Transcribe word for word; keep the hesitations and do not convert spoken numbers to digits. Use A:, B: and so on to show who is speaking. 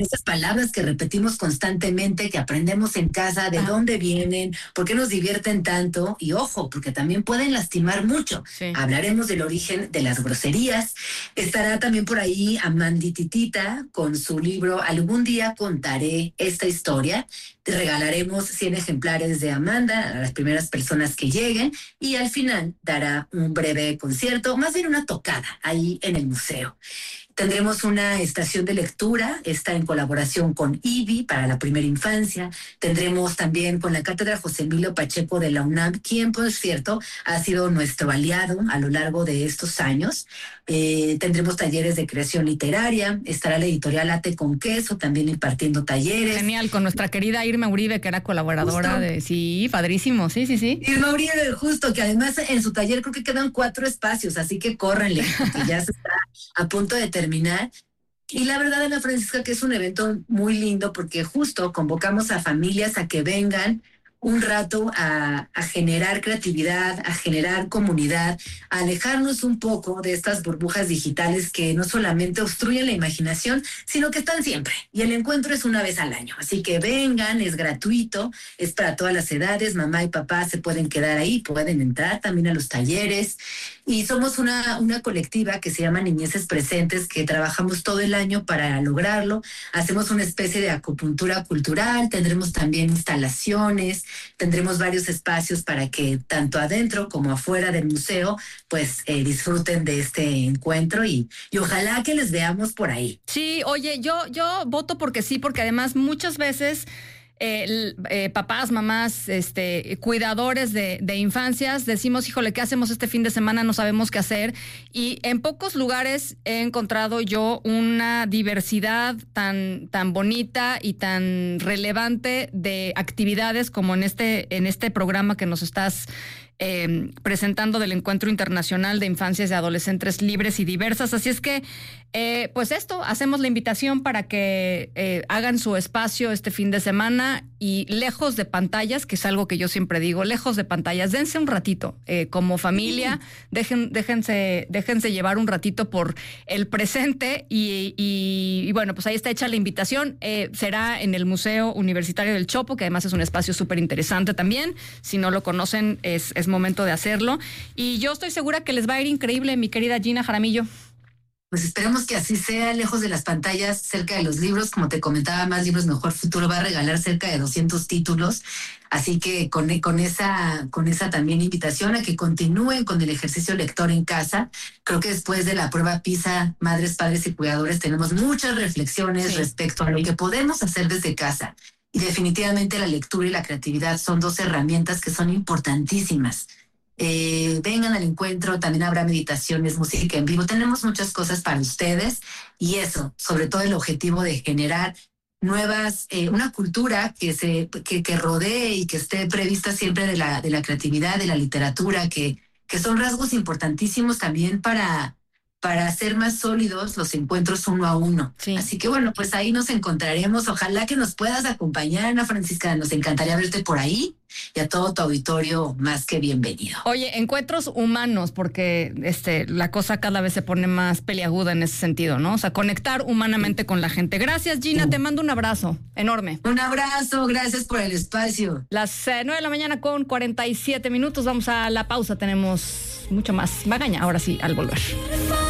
A: esas palabras que repetimos constantemente, que aprendemos en casa, de ah. dónde vienen, por qué nos divierten tanto, y ojo, porque también pueden lastimar mucho. Sí. Hablaremos del origen de las groserías. Estará también por ahí Amandititita con su libro Algún día contaré esta historia. Te regalaremos cien ejemplares de Amanda a las primeras personas que lleguen, y al final dará un breve concierto, más bien una tocada ahí en el museo. Tendremos una estación de lectura, esta en colaboración con I B I para la primera infancia. Tendremos también con la Cátedra José Emilio Pacheco de la UNAM, quien, por cierto, ha sido nuestro aliado a lo largo de estos años. Eh, tendremos talleres de creación literaria. Estará la editorial Ate con Queso también impartiendo talleres.
B: Genial, con nuestra querida Irma Uribe, que era colaboradora justo. de... Sí, padrísimo, sí, sí, sí.
A: Irma Uribe, justo, que además en su taller creo que quedan cuatro espacios, así que córrenle, porque ya se está a punto de terminar. Y la verdad, Ana Francisca, que es un evento muy lindo porque justo convocamos a familias a que vengan un rato a, a generar creatividad, a generar comunidad, a alejarnos un poco de estas burbujas digitales que no solamente obstruyen la imaginación, sino que están siempre. Y el encuentro es una vez al año. Así que vengan, es gratuito, es para todas las edades, mamá y papá se pueden quedar ahí, pueden entrar también a los talleres. Y somos una, una colectiva que se llama Niñeces Presentes, que trabajamos todo el año para lograrlo. Hacemos una especie de acupuntura cultural, tendremos también instalaciones, tendremos varios espacios para que tanto adentro como afuera del museo pues eh, disfruten de este encuentro y, y ojalá que les veamos por ahí.
B: Sí, oye, yo, yo voto porque sí, porque además muchas veces Eh, eh, papás, mamás, este, cuidadores de, de infancias, decimos, híjole, ¿qué hacemos este fin de semana? No sabemos qué hacer. Y en pocos lugares he encontrado yo una diversidad tan, tan bonita y tan relevante de actividades como en este, en este programa que nos estás Eh, presentando del Encuentro Internacional de Infancias y Adolescentes Libres y Diversas. Así es que, eh, pues esto, hacemos la invitación para que eh, hagan su espacio este fin de semana y lejos de pantallas, que es algo que yo siempre digo, lejos de pantallas, dense un ratito eh, como familia, dejen, déjense, déjense llevar un ratito por el presente y, y, y bueno, pues ahí está hecha la invitación. Eh, será en el Museo Universitario del Chopo, que además es un espacio súper interesante también. Si no lo conocen, es, es momento de hacerlo. Y yo estoy segura que les va a ir increíble, mi querida Gina Jaramillo.
A: Pues esperemos que así sea, lejos de las pantallas, cerca de los libros. Como te comentaba, Más Libros, Mejor Futuro va a regalar cerca de doscientos títulos. Así que con, con, esa, con esa también invitación a que continúen con el ejercicio lector en casa. Creo que después de la prueba PISA, madres, padres y cuidadores, tenemos muchas reflexiones sí. respecto a lo que podemos hacer desde casa. Y definitivamente la lectura y la creatividad son dos herramientas que son importantísimas. Eh, vengan al encuentro, también habrá meditaciones, música en vivo. Tenemos muchas cosas para ustedes y eso, sobre todo el objetivo de generar nuevas, eh, una cultura que se que, que rodee y que esté prevista siempre de la, de la creatividad, de la literatura, que, que son rasgos importantísimos también para... para hacer más sólidos los encuentros uno a uno. Sí. Así que bueno, pues ahí nos encontraremos. Ojalá que nos puedas acompañar, Ana Francisca. Nos encantaría verte por ahí y a todo tu auditorio más que bienvenido.
B: Oye, encuentros humanos, porque este la cosa cada vez se pone más peliaguda en ese sentido, ¿no? O sea, conectar humanamente sí. con la gente. Gracias, Gina. Sí. Te mando un abrazo enorme.
A: Un abrazo. Gracias por el espacio.
B: Las eh, nueve de la mañana con cuarenta y siete minutos. Vamos a la pausa. Tenemos mucho más Magaña. Ahora sí, al volver.